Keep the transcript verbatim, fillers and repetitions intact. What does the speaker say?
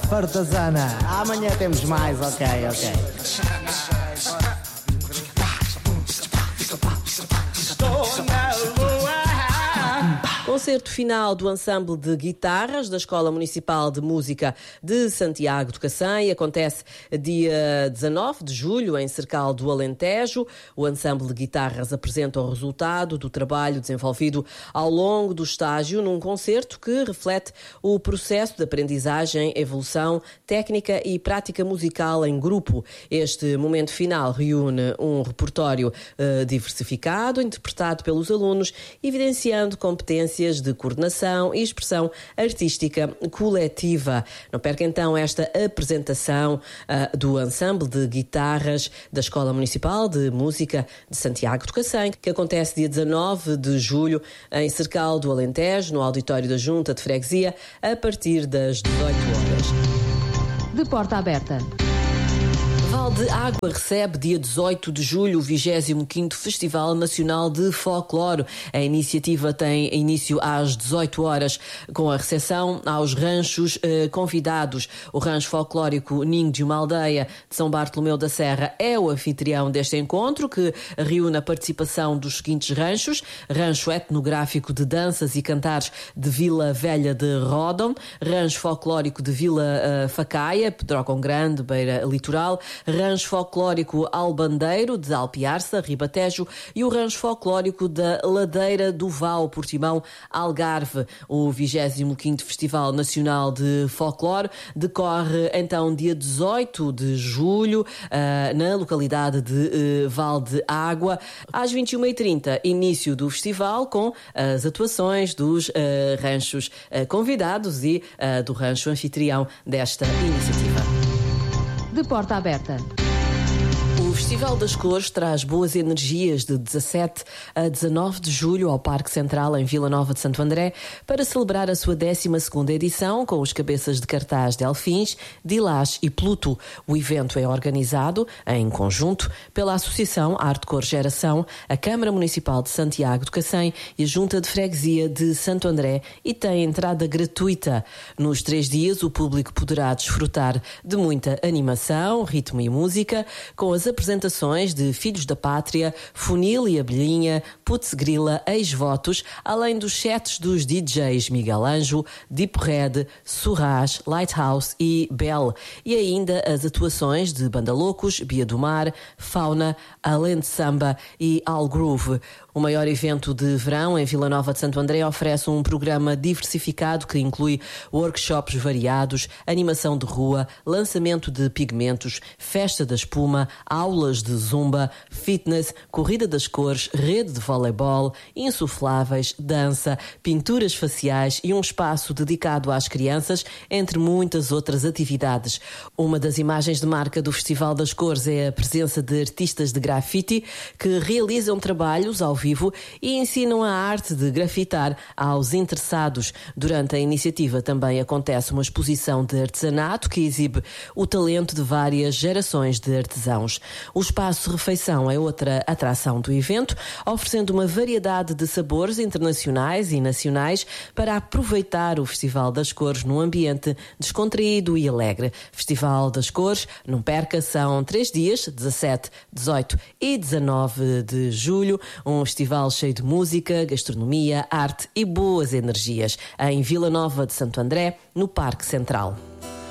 fartazana. Amanhã temos mais, ok, ok. Concerto final do ensemble de guitarras da Escola Municipal de Música de Santiago de Cacém acontece dia dezanove de julho em Cercal do Alentejo. O ensemble de guitarras apresenta o resultado do trabalho desenvolvido ao longo do estágio num concerto que reflete o processo de aprendizagem, evolução, técnica e prática musical em grupo. Este momento final reúne um repertório uh, diversificado, interpretado pelos alunos, evidenciando competências de coordenação e expressão artística coletiva. Não perca então esta apresentação uh, do ensemble de guitarras da Escola Municipal de Música de Santiago de Cacém, que acontece dia dezanove de julho em Cercal do Alentejo, no auditório da Junta de Freguesia, a partir das dezoito horas. De porta aberta. Val de Água recebe dia dezoito de julho o vigésimo quinto Festival Nacional de Folclore. A iniciativa tem início às dezoito horas, com a recepção aos ranchos eh, convidados. O rancho folclórico Ninho de uma Aldeia de São Bartolomeu da Serra é o anfitrião deste encontro, que reúne a participação dos seguintes ranchos: Rancho Etnográfico de Danças e Cantares de Vila Velha de Ródão, Rancho Folclórico de Vila uh, Facaia, Pedrógão Grande, Beira Litoral, Rancho Folclórico Albandeiro de Alpiarça, Ribatejo, e o Rancho Folclórico da Ladeira do Val, Portimão, Algarve. O vigésimo quinto Festival Nacional de Folclore decorre então dia dezoito de julho uh, na localidade de uh, Val de Água, às vinte e uma e trinta, início do festival com as atuações dos uh, ranchos uh, convidados e uh, do rancho anfitrião desta iniciativa. De porta aberta. O Festival das Cores traz boas energias de dezassete a dezanove de julho ao Parque Central, em Vila Nova de Santo André, para celebrar a sua décima segunda edição com os cabeças de cartaz Delfins, Dilás e Pluto. O evento é organizado em conjunto pela Associação Arte Cor Geração, a Câmara Municipal de Santiago de Cacém e a Junta de Freguesia de Santo André, e tem entrada gratuita. Nos três dias, o público poderá desfrutar de muita animação, ritmo e música, com as apresentações de Filhos da Pátria, Funil e Abelhinha, Putz Grila, Ex-Votos, além dos sets dos D Js Miguel Anjo, Deep Red, Surras, Lighthouse e Bell, e ainda as atuações de Banda Loucos, Bia do Mar, Fauna, Além de Samba e All Groove. O maior evento de verão em Vila Nova de Santo André oferece um programa diversificado que inclui workshops variados, animação de rua, lançamento de pigmentos, festa da espuma, aulas de zumba, fitness, corrida das cores, rede de voleibol, insufláveis, dança, pinturas faciais e um espaço dedicado às crianças, entre muitas outras atividades. Uma das imagens de marca do Festival das Cores é a presença de artistas de grafite que realizam trabalhos ao vivo e ensinam a arte de grafitar aos interessados. Durante a iniciativa também acontece uma exposição de artesanato que exibe o talento de várias gerações de artesãos. O espaço refeição é outra atração do evento, oferecendo uma variedade de sabores internacionais e nacionais para aproveitar o Festival das Cores num ambiente descontraído e alegre. Festival das Cores, não perca, são três dias, dezassete, dezoito e dezanove de julho, um festival cheio de música, gastronomia, arte e boas energias, em Vila Nova de Santo André, no Parque Central.